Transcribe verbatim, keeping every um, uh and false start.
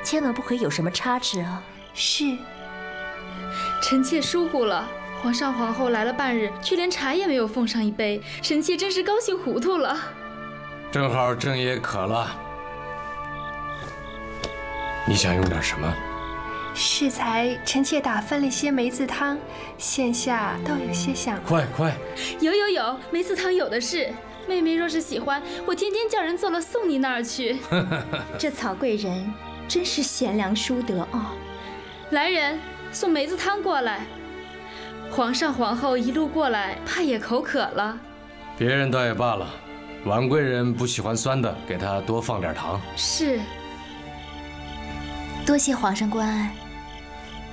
千万不可以有什么差池啊。 是。 臣妾疏忽了。皇上皇后来了半日，却连茶也没有奉上一杯，臣妾真是高兴糊涂了。 正好朕也渴了，你想用点什么？ 适才臣妾打翻了些梅子汤，现下倒有些想。 快快！ 有有有，梅子汤有的是。妹妹若是喜欢，我天天叫人做了送你那儿去。 这曹贵人真是贤良淑德哦。 来人，送梅子汤过来。皇上皇后一路过来，怕也口渴了。 别人倒也罢了，婉贵人不喜欢酸的，给她多放点糖。 是。 多谢皇上关爱。